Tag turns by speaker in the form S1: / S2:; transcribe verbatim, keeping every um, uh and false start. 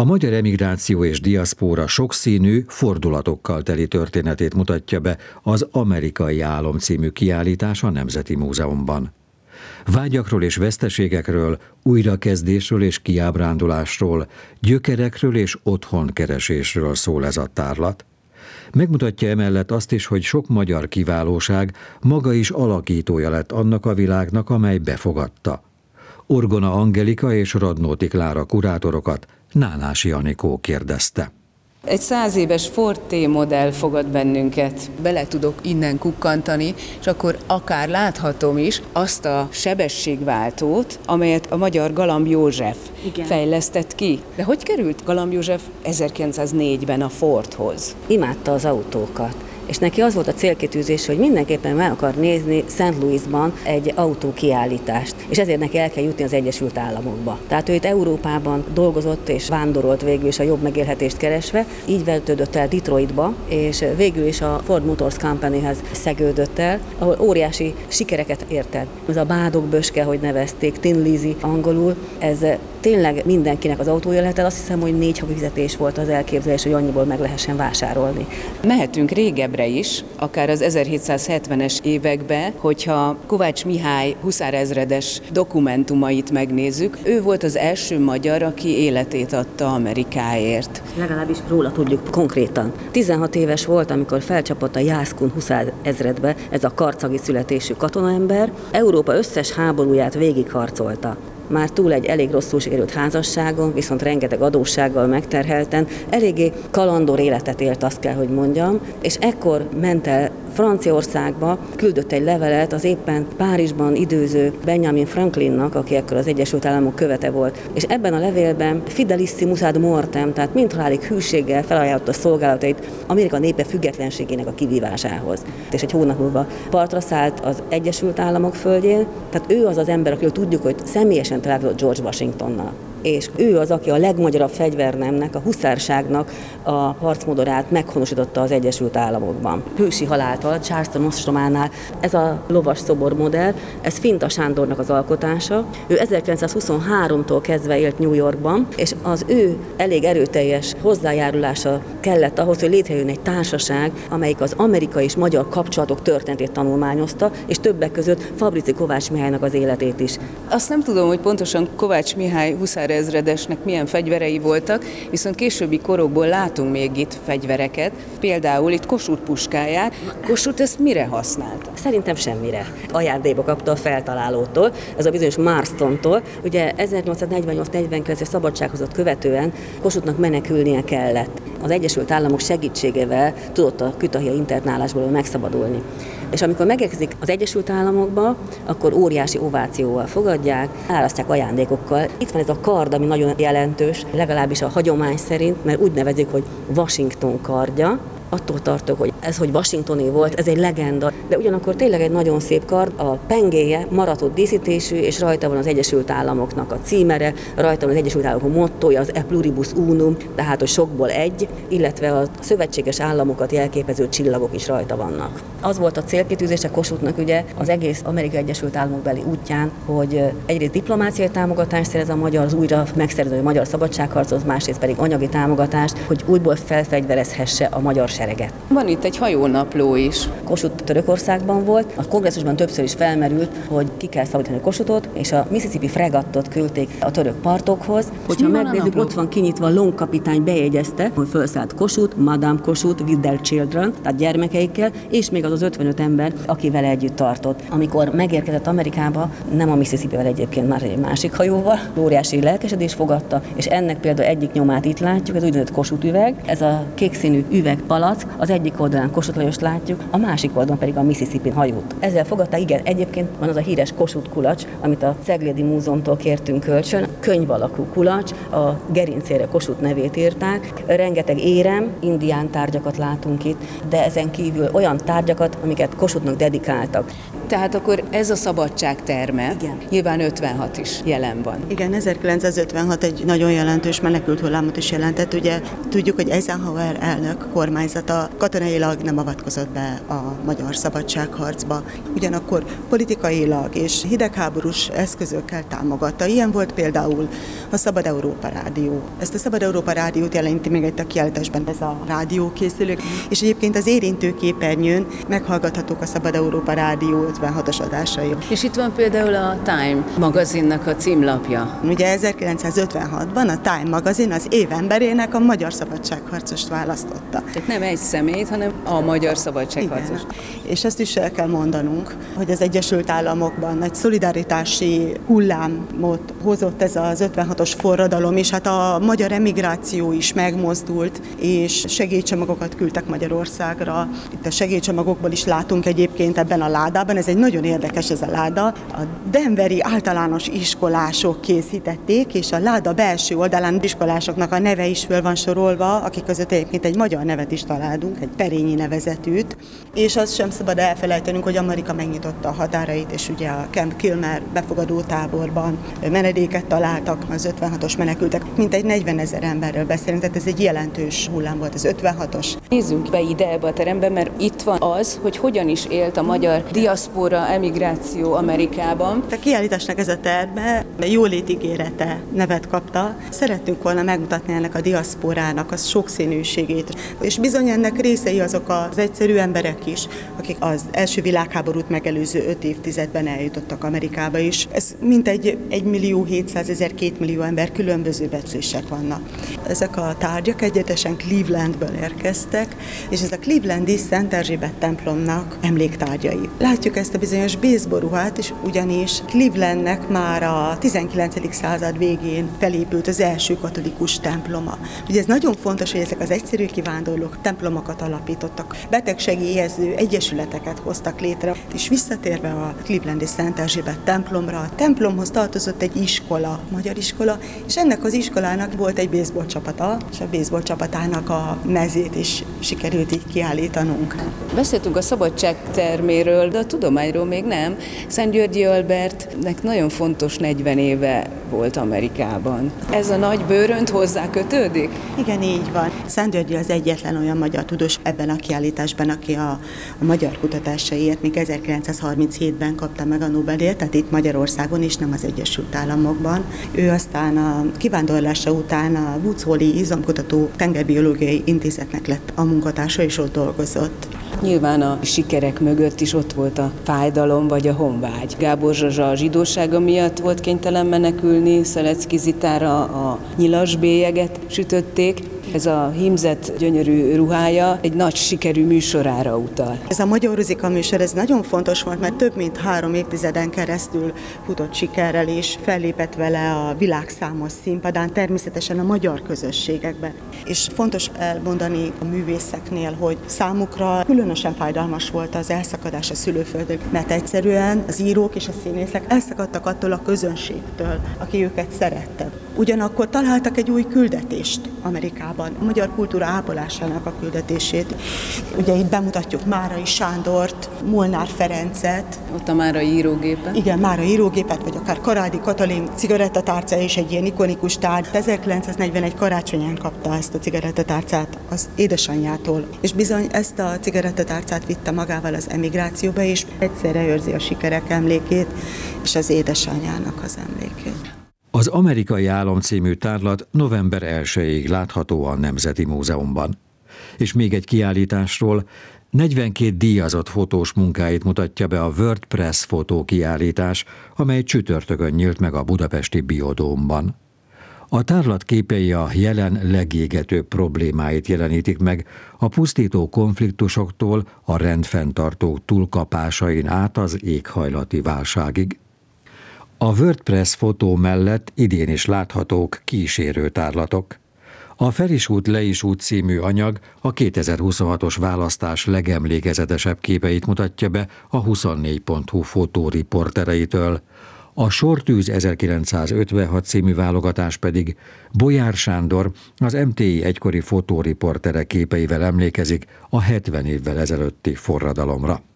S1: A magyar emigráció és diaszpóra sokszínű, fordulatokkal teli történetét mutatja be az Amerikai Álom című kiállítás a Nemzeti Múzeumban. Vágyakról és veszteségekről, újrakezdésről és kiábrándulásról, gyökerekről és otthonkeresésről szól ez a tárlat. Megmutatja emellett azt is, hogy sok magyar kiválóság maga is alakítója lett annak a világnak, amely befogadta. Orgona Angelika és Radnóti Klára kurátorokat Nánási Anikó kérdezte.
S2: Egy száz éves Ford T-modell fogad bennünket. Bele tudok innen kukkantani, és akkor akár láthatom is azt a sebességváltót, amelyet a magyar Galamb József Igen. fejlesztett ki. De hogy került Galamb József ezerkilencszáznégyben a Fordhoz?
S3: Imádta az autókat. És neki az volt a célkitűzés, hogy mindenképpen meg akar nézni Saint Louisban egy autókiállítást, és ezért neki el kell jutni az Egyesült Államokba. Tehát ő itt Európában dolgozott és vándorolt végül is a jobb megélhetést keresve, így vetődött el Detroitba, és végül is a Ford Motors Companyhez szegődött el, ahol óriási sikereket ért el. Ez a bádog böske, hogy nevezték, Tin Lizzy angolul, ez tényleg mindenkinek az autója lehet el. Azt hiszem, hogy négy havi fizetés volt az elképzelés, hogy annyiból meg lehessen vásárolni.
S2: Mehetünk régebbre is, akár az ezerhétszázhetvenes évekbe, hogyha Kovács Mihály huszárezredes dokumentumait megnézzük, ő volt az első magyar, aki életét adta Amerikáért.
S3: Legalábbis róla tudjuk konkrétan. tizenhat éves volt, amikor felcsapott a Jászkun huszárezredbe, ez a karcagi születésű katonaember, Európa összes háborúját végigharcolta. Már túl egy elég rosszul sikerült házasságon, viszont rengeteg adóssággal megterhelten, eléggé kalandor életet élt, azt kell, hogy mondjam, és ekkor ment el Franciaországba, küldött egy levelet az éppen Párizsban időző Benjamin Franklinnak, aki ekkor az Egyesült Államok követe volt, és ebben a levélben Fidelissimus ad mortem, tehát mindhalálig hűséggel felajánlotta a szolgálatait Amerika népe függetlenségének a kivívásához. És egy hónap múlva partra szállt az Egyesült Államok földjén, tehát ő az az ember, akiről tudjuk, hogy személyesen találkozott George Washingtonnal. És ő az, aki a legmagyarabb fegyvernemnek, a huszárságnak a harcmodorát meghonosította az Egyesült Államokban. Hősi haláltal, Charleston ostrománál ez a lovas szobor modell, ez Finta Sándornak az alkotása. Ő ezerkilencszázhuszonháromtól kezdve élt New Yorkban, és az ő elég erőteljes hozzájárulása kellett ahhoz, hogy létrejön egy társaság, amelyik az amerikai és magyar kapcsolatok történetét tanulmányozta, és többek között Fabrici Kovács Mihálynak az életét is.
S2: Azt nem tudom, hogy pontosan Kovács Mihály huszárezredesnek milyen fegyverei voltak, viszont későbbi korokból látunk még itt fegyvereket, például itt Kossuth puskáját. Kossuth ezt mire használta?
S3: Szerintem semmire. Ajándékba kapta a feltalálótól, ez a bizonyos Marstontól. Ugye ezernyolcszáznegyvennyolc-negyvenkilences szabadsághozatot követően Kossuthnak menekülnie kellett. Az Egyesült Államok segítségével tudott a kütahia internálásból megszabadulni. És amikor megérkezik az Egyesült Államokba, akkor óriási ovációval fogadják, elárasztják ajándékokkal. Itt van ez a kard, ami nagyon jelentős, legalábbis a hagyomány szerint, mert úgy nevezik, hogy Washington kardja. Attól tartok, hogy ez, hogy washingtoni volt, ez egy legenda, de ugyanakkor tényleg egy nagyon szép kard, a pengéje maratott díszítésű, és rajta van az Egyesült Államoknak a címere, rajta van az Egyesült Államok mottója, az E pluribus unum, tehát hogy sokból egy, illetve a szövetséges államokat jelképező csillagok is rajta vannak. Az volt a célkitűzése Kossuthnak ugye az egész Amerikai Egyesült Államok beli útján, hogy egyrészt diplomáciai támogatást szerez a magyar, az újra megszerző a magyar szabadságharcot, másrészt pedig anyagi támogatást, hogy újból felfegyverezhesse a magyar sereget.
S2: Van itt egy hajónapló is.
S3: Kossuth Törökországban volt, a kongresszusban többször is felmerült, hogy ki kell szabadítani Kossuthot, és a Mississippi fregattot küldték a török partokhoz. Hogyha megnézzük, ott van kinyitva, Long kapitány bejegyezte, hogy felszállt Kossuth, Madame Kossuth with their children, tehát gyermekeikkel, és még az az ötvenöt ember, aki vele együtt tartott. Amikor megérkezett Amerikába, nem a Mississippivel egyébként, már egy másik hajóval, óriási lelkesedés fogadta, és ennek például egyik nyomát itt látjuk, ez úgynevezett Kossuth üveg, ez a kékszínű üvegpalack, az egyik oldalán Kossuth Lajost látjuk, a másik oldalon pedig a Mississippi hajót. Ezzel fogadták, igen, egyébként van az a híres Kossuth kulacs, amit a Ceglédi Múzeumtól kértünk kölcsön, könyv alakú kulacs, a gerincére Kossuth nevét írták, rengeteg érem, indián tárgyakat látunk itt, de ezen kívül olyan tárgyakat, amiket Kossuthnak dedikáltak.
S2: Tehát akkor ez a szabadság terme,
S3: igen.
S2: Nyilván ötvenhat is jelen van.
S4: Igen, ezerkilencszázötvenhat egy nagyon jelentős menekült hullámot is jelentett. Ugye tudjuk, hogy Eisenhower elnök kormányzat kormányzata katonailag nem avatkozott be a magyar szabadságharcba. Ugyanakkor politikailag és hidegháborús eszközökkel támogatta. Ilyen volt például a Szabad Európa Rádió. Ezt a Szabad Európa Rádiót jelenti még egy a kiállításban ez a rádiókészülék, és egyébként az érintő képernyőn meghallgathatók a Szabad Európa Rádió ötvenhatos adásai.
S2: És itt van például a Time magazinnak a címlapja.
S4: Ugye ezerkilencszázötvenhatban a Time magazin az év emberének a magyar szabadságharcost választotta.
S2: Tehát nem egy személyt, hanem a magyar szabadságharcos.
S4: Igen. És ezt is el kell mondanunk, hogy az Egyesült Államokban egy szolidaritási hullámot hozott ez az ötvenhatos forradalom, és hát a magyar emigráció is megmozdult, és segélycsomagokat küldtek Magyarországra. Itt a segélycsomagokból is látunk egyébként ebben a ládában, ez egy nagyon érdekes ez a láda. A denveri általános iskolások készítették, és a láda belső oldalán iskolásoknak a neve is föl van sorolva, akik között egyébként egy magyar nevet is találunk, egy Perényi nevezetűt, és azt sem szabad elfelejtenünk, hogy Amerika megnyitotta a határait, és ugye a Camp Kilmer befogadó táborban menedéket találtak az ötvenhatos menekültek. Mintegy negyvenezer emberről beszélünk, tehát ez egy jelentős hullám volt az ötvenhatos.
S2: Nézzünk be ide ebbe a terembe, mert itt van az, hogy hogyan is élt a magyar diaszpora, emigráció Amerikában.
S4: A kiállításnak ez a terme jólétigérete nevet kapta. Szerettünk volna megmutatni ennek a diaszporának a sokszínűségét, és bizony ennek részei azok az egyszerű emberek is, akik az első világháborút megelőző öt évtizedben eljutottak Amerikába is. Ez mintegy egy millió hétszázezer, két millió ember, különböző becslések vannak. Ezek a tárgyak egyetesen Clevelandből érkeztek, és ez a Clevelandi Szent Erzsébet templomnak emléktárgyai. Látjuk ezt a bizonyos baseball ruhát, és ugyanis Clevelandnek már a tizenkilencedik század végén felépült az első katolikus temploma. Ugye ez nagyon fontos, hogy ezek az egyszerű kivándorlók templomokat alapítottak, betegsegélyező egyesületeket hoztak létre, és visszatérve a Clevelandi Szent Erzsébet templomra, a templomhoz tartozott egy iskola, magyar iskola, és ennek az iskolának volt egy baseball csapata, és a baseball csapatának a mezét is sikerült így kiállítanunk.
S2: Beszéltünk a szabadság terméről, de a tudományról még nem. Szent-Györgyi Albertnek nagyon fontos negyven éve volt Amerikában. Ez a nagy bőrönt hozzá kötődik?
S4: Igen, így van. Szent-Györgyi az egyetlen olyan magyar tudós ebben a kiállításban, aki a, a magyar kutatásaiért még ezerkilencszázharminchétben kapta meg a Nobel-díjat, tehát itt Magyarországon is, nem az Egyesült Államokban. Ő aztán a kivándorlása után a Woods Hole izomkutató tengerbiológiai intézetnek lett a munkatársa, és ott dolgozott.
S2: Nyilván a sikerek mögött is ott volt a fájdalom vagy a honvágy. Gábor Zsazsa a zsidósága miatt volt kénytelen menekülni, Szelecki Zitára a nyilas bélyeget sütötték. Ez a hímzett gyönyörű ruhája egy nagy sikerű műsorára utal.
S4: Ez a Magyar Ruzika műsor, ez nagyon fontos volt, mert több mint három évtizeden keresztül futott sikerrel, és fellépett vele a világ számos színpadán, természetesen a magyar közösségekben. És fontos elmondani a művészeknél, hogy számukra különösen fájdalmas volt az elszakadás a szülőföldön, mert egyszerűen az írók és a színészek elszakadtak attól a közönségtől, aki őket szerette. Ugyanakkor találtak egy új küldetést Amerikában, a magyar kultúra ápolásának a küldetését. Ugye itt bemutatjuk Márai Sándort, Molnár Ferencet.
S2: Ott a Márai írógépet.
S4: Igen, Márai írógépet, vagy akár Karádi Katalin cigarettatárca is egy ilyen ikonikus tárgy. ezerkilencszáznegyvenegy karácsonyán kapta ezt a cigarettatárcát az édesanyjától. És bizony ezt a cigarettatárcát vitte magával az emigrációba, és egyszerre őrzi a sikerek emlékét, és az édesanyjának az emlékét.
S1: Az Amerikai Álom című tárlat november elsejéig látható a Nemzeti Múzeumban. És még egy kiállításról, negyvenkét díjazott fotós munkáit mutatja be a WordPress fotókiállítás, amely csütörtökön nyílt meg a budapesti Biodómban. A tárlat képei a jelen legégetőbb problémáit jelenítik meg, a pusztító konfliktusoktól a rendfenntartók túlkapásain át az éghajlati válságig. A WordPress fotó mellett idén is láthatók kísérő tárlatok. A Fel is út, le is út című anyag a kétezer-huszonhatos választás legemlékezetesebb képeit mutatja be a huszonnégy pont hu fotóriportereitől. A Sortűz ezerkilencszázötvenhat című válogatás pedig Bolyár Sándor, az em té i egykori fotóriportere képeivel emlékezik a hetven évvel ezelőtti forradalomra.